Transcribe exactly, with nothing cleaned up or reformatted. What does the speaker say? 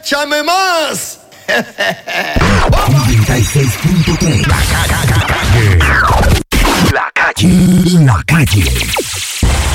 ¡Échame más! noventa y seis punto tres. La calle. La calle. La calle.